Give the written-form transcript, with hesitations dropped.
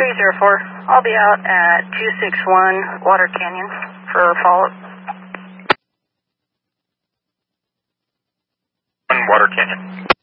304. I'll be out at 261 Water Canyon for follow-up. Water Canyon.